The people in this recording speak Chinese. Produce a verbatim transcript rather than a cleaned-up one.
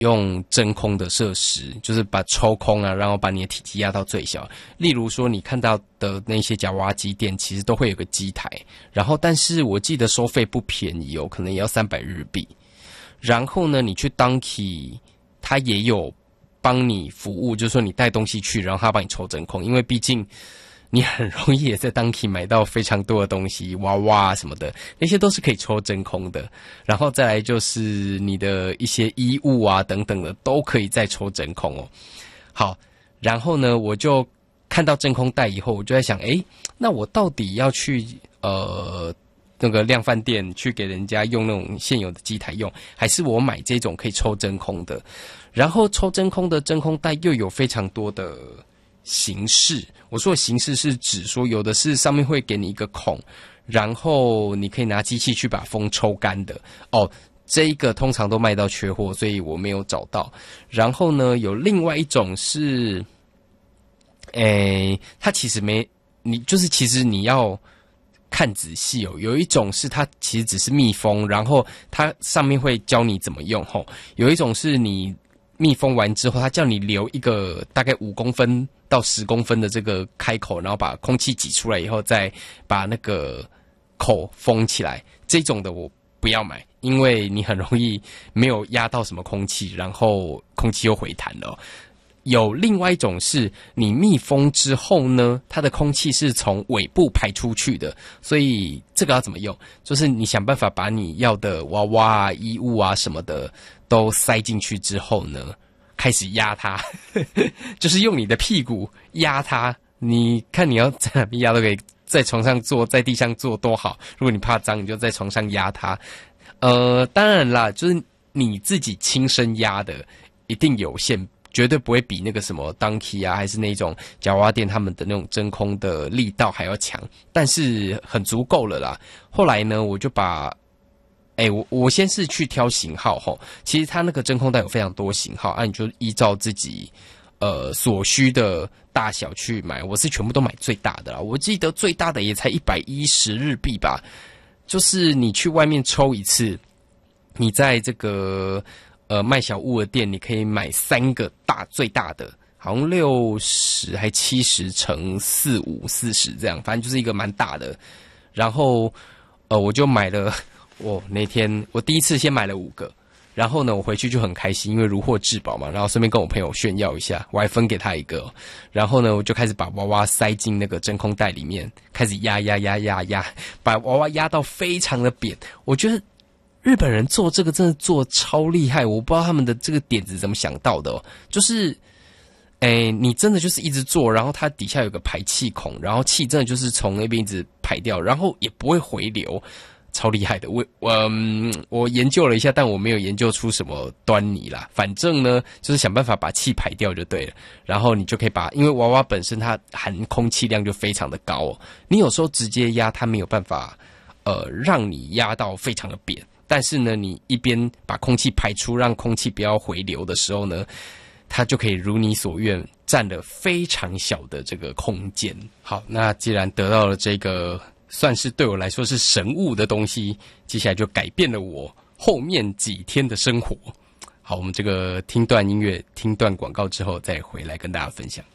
用真空的设施，就是把抽空啊，然后把你的体积压到最小。例如说，你看到的那些夹娃娃机店，其实都会有个机台，然后但是我记得收费不便宜哦，可能也要三百日币。然后呢，你去 Donkey， 它也有帮你服务，就是说你带东西去，然后它帮你抽真空，因为毕竟你很容易也在 Donkey 买到非常多的东西，娃娃什么的，那些都是可以抽真空的。然后再来就是你的一些衣物啊等等的，都可以再抽真空哦。好，然后呢，我就看到真空袋以后，我就在想，诶，那我到底要去呃那个量贩店去给人家用那种现有的机台用，还是我买这种可以抽真空的？然后抽真空的真空袋又有非常多的形式，我说的形式是指说，有的是上面会给你一个孔，然后你可以拿机器去把风抽干的哦。这一个通常都卖到缺货，所以我没有找到。然后呢，有另外一种是，诶，它其实没，你就是其实你要看仔细哦。有一种是它其实只是密封，然后它上面会教你怎么用吼。有一种是你密封完之后，它叫你留一个大概五公分到十公分的这个开口，然后把空气挤出来以后，再把那个口封起来。这种的我不要买，因为你很容易没有压到什么空气，然后空气又回弹了哦。有另外一种是你密封之后呢，它的空气是从尾部排出去的，所以这个要怎么用？就是你想办法把你要的娃娃啊、衣物啊什么的都塞进去之后呢，开始压它，就是用你的屁股压它。你看你要在哪边压都可以，在床上坐，在地上坐多好。如果你怕脏，你就在床上压它。呃，当然啦，就是你自己亲身压的一定有限。绝对不会比那个什么 Donkey 啊，还是那种夹娃娃店他们的那种真空的力道还要强，但是很足够了啦。后来呢，我就把，哎、欸，我我先是去挑型号吼，其实它那个真空袋有非常多型号，啊，你就依照自己呃所需的大小去买。我是全部都买最大的啦，我记得最大的也才一百一十日币吧，就是你去外面抽一次，你在这个。呃，卖小物的店，你可以买三个大最大的，好像六十还七十乘四五四十这样，反正就是一个蛮大的。然后，呃，我就买了，我那天我第一次先买了五个，然后呢，我回去就很开心，因为如获至宝嘛。然后顺便跟我朋友炫耀一下，我还分给他一个、哦。然后呢，我就开始把娃娃塞进那个真空袋里面，开始压压压压压，把娃娃压到非常的扁。我觉得。日本人做这个真的做超厉害，我不知道他们的这个点子怎么想到的哦。就是，诶，你真的就是一直做，然后它底下有个排气孔，然后气真的就是从那边一直排掉，然后也不会回流，超厉害的。我我、嗯、我研究了一下，但我没有研究出什么端倪啦。反正呢，就是想办法把气排掉就对了。然后你就可以把，因为娃娃本身它含空气量就非常的高哦，你有时候直接压它没有办法，呃，让你压到非常的扁。但是呢，你一边把空气排出，让空气不要回流的时候呢，它就可以如你所愿，占了非常小的这个空间。好，那既然得到了这个算是对我来说是神物的东西，接下来就改变了我后面几天的生活。好，我们这个听段音乐、听段广告之后，再回来跟大家分享。